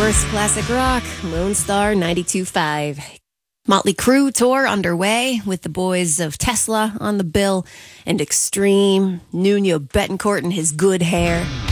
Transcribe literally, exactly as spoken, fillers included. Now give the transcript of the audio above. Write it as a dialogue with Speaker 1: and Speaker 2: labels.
Speaker 1: course, classic rock, Lone Star ninety-two point five. Motley Crue tour underway with the boys of Tesla on the bill and Extreme, Nuno Betancourt and his good hair.